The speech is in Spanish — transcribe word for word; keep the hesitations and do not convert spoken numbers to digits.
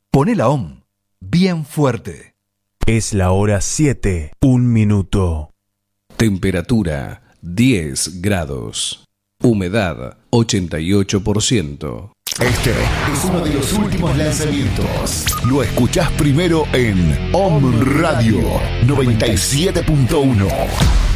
Poné la O M bien fuerte. Es la hora siete, un minuto. Temperatura diez grados. Humedad ochenta y ocho por ciento. Este es uno de los últimos lanzamientos. Lo escuchás primero en O M Radio noventa y siete punto uno.